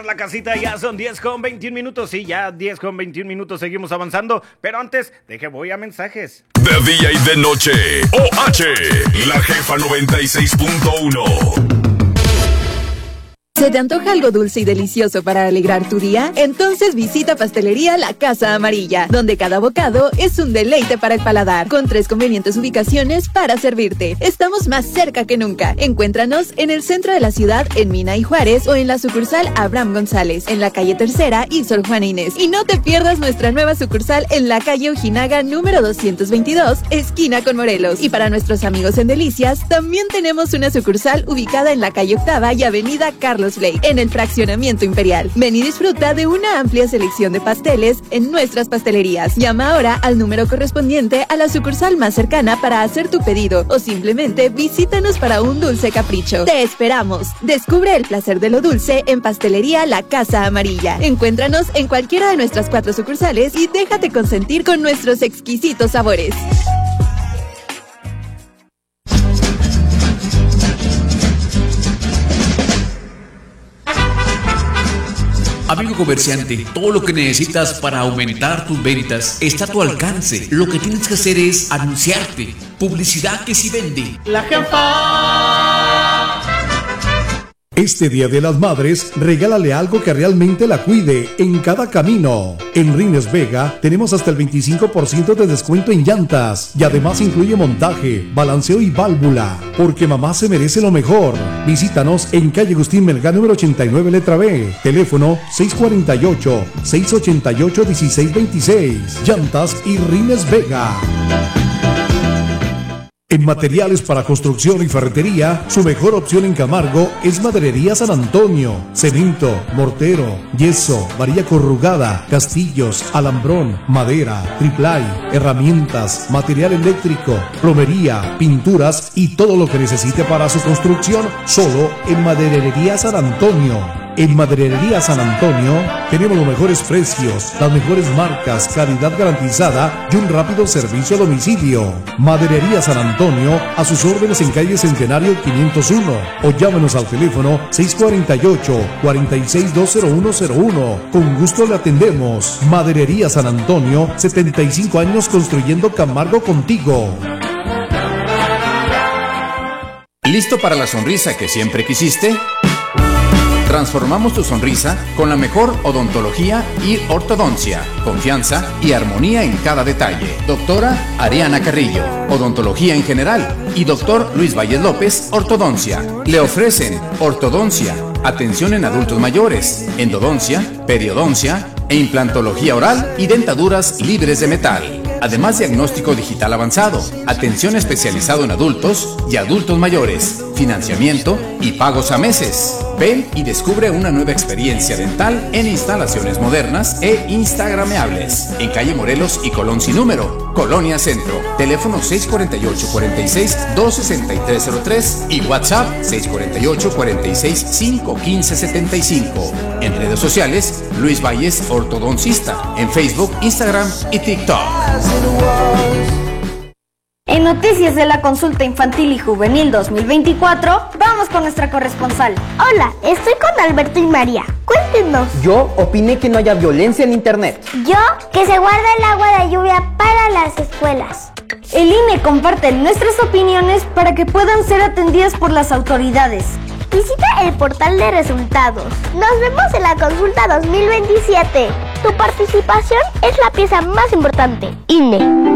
La casita, ya son 10:21. Sí, ya 10:21. Seguimos avanzando. Pero antes, voy a mensajes. De día y de noche. OH, la jefa 96.1. ¿Se te antoja algo dulce y delicioso para alegrar tu día? Entonces visita Pastelería La Casa Amarilla, donde cada bocado es un deleite para el paladar, con 3 convenientes ubicaciones para servirte. Estamos más cerca que nunca. Encuéntranos en el centro de la ciudad, en Mina y Juárez, o en la sucursal Abraham González, en la calle Tercera y Sor Juana Inés. Y no te pierdas nuestra nueva sucursal en la calle Ojinaga número 222, esquina con Morelos. Y para nuestros amigos en Delicias, también tenemos una sucursal ubicada en la calle Octava y avenida Carlos Blake, en el fraccionamiento Imperial. Ven y disfruta de una amplia selección de pasteles en nuestras pastelerías. Llama ahora al número correspondiente a la sucursal más cercana para hacer tu pedido, o simplemente visítanos para un dulce capricho. ¡Te esperamos! Descubre el placer de lo dulce en Pastelería La Casa Amarilla. Encuéntranos en cualquiera de nuestras 4 sucursales y déjate consentir con nuestros exquisitos sabores. Amigo comerciante, todo lo que necesitas para aumentar tus ventas está a tu alcance. Lo que tienes que hacer es anunciarte. Publicidad que sí vende. La jefa. Este Día de las Madres, regálale algo que realmente la cuide en cada camino. En Rines Vega tenemos hasta el 25% de descuento en llantas y además incluye montaje, balanceo y válvula, porque mamá se merece lo mejor. Visítanos en calle Agustín Melgar número 89 letra B, teléfono 648-688-1626. Llantas y Rines Vega. En materiales para construcción y ferretería, su mejor opción en Camargo es Maderería San Antonio. Cemento, mortero, yeso, varilla corrugada, castillos, alambrón, madera, triplay, herramientas, material eléctrico, plomería, pinturas y todo lo que necesite para su construcción, solo en Maderería San Antonio. En Maderería San Antonio tenemos los mejores precios, las mejores marcas, calidad garantizada y un rápido servicio a domicilio. Maderería San Antonio, a sus órdenes en calle Centenario 501 o llámenos al teléfono 648-46-20101. Con gusto le atendemos. Maderería San Antonio, 75 años construyendo Camargo contigo. ¿Listo para la sonrisa que siempre quisiste? Transformamos tu sonrisa con la mejor odontología y ortodoncia, confianza y armonía en cada detalle. Doctora Ariana Carrillo, odontología en general, y doctor Luis Valles López, ortodoncia. Le ofrecen ortodoncia, atención en adultos mayores, endodoncia, periodoncia e implantología oral y dentaduras libres de metal. Además, diagnóstico digital avanzado, atención especializado en adultos y adultos mayores, financiamiento y pagos a meses. Ven y descubre una nueva experiencia dental en instalaciones modernas e instagrameables. En calle Morelos y Colón sin número, Colonia Centro. Teléfono 648-46-26303 y WhatsApp 648-46-51575. En redes sociales, Luis Valles Ortodoncista. En Facebook, Instagram y TikTok. En noticias de la consulta infantil y juvenil 2024, vamos con nuestra corresponsal. Hola, estoy con Alberto y María. Cuéntenos. Yo opiné que no haya violencia en internet. Yo, que se guarde el agua de lluvia para las escuelas. El INE comparte nuestras opiniones para que puedan ser atendidas por las autoridades. Visita el portal de resultados. Nos vemos en la consulta 2027. Tu participación es la pieza más importante. INE.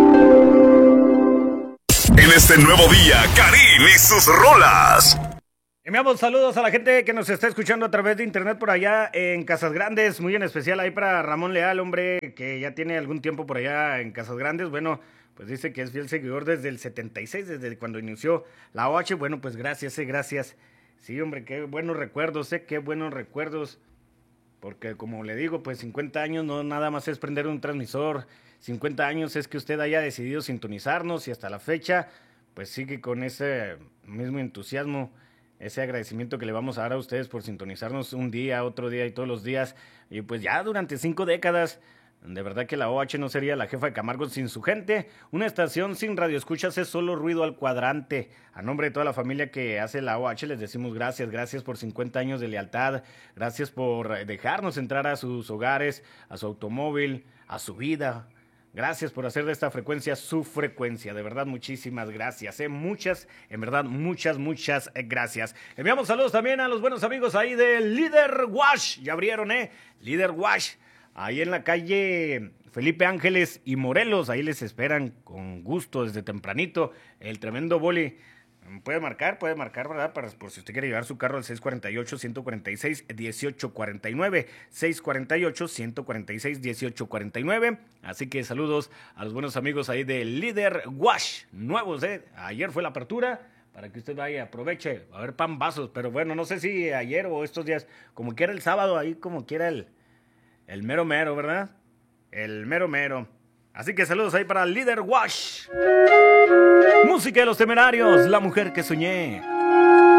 En este nuevo día, Karim y sus rolas. Enviamos saludos a la gente que nos está escuchando a través de internet por allá en Casas Grandes, muy en especial ahí para Ramón Leal, hombre, que ya tiene algún tiempo por allá en Casas Grandes. Bueno, pues dice que es fiel seguidor desde el 76, desde cuando inició la OH. Bueno, pues gracias, gracias. Sí, hombre, qué buenos recuerdos, qué buenos recuerdos. Porque como le digo, pues 50 años no nada más es prender un transmisor. 50 años es que usted haya decidido sintonizarnos y hasta la fecha, pues sigue con ese mismo entusiasmo, ese agradecimiento que le vamos a dar a ustedes por sintonizarnos un día, otro día y todos los días. Y pues ya durante 5 décadas, De verdad que la OH no sería la jefa de Camargo sin su gente. Una estación sin radioescuchas es solo ruido al cuadrante. A nombre de toda la familia que hace la OH les decimos gracias. Gracias por 50 años de lealtad. Gracias por dejarnos entrar a sus hogares, a su automóvil, a su vida. Gracias por hacer de esta frecuencia su frecuencia. De verdad, muchísimas gracias. Muchas gracias. Enviamos saludos también a los buenos amigos ahí de Líder Wash. Ya abrieron, Líder Wash. Ahí en la calle Felipe Ángeles y Morelos, ahí les esperan con gusto desde tempranito. El tremendo boli. Puede marcar, ¿verdad? Por si usted quiere llevar su carro al 648-146-1849. 648-146-1849. Así que saludos a los buenos amigos ahí de Líder Wash. Nuevos, Ayer fue la apertura. Para que usted vaya, aproveche. A ver, pambazos. Pero bueno, no sé si ayer o estos días, como quiera el sábado, ahí como quiera el mero mero, ¿verdad? El mero mero. Así que saludos ahí para Líder Wash. Música de Los Temerarios, La Mujer que Soñé.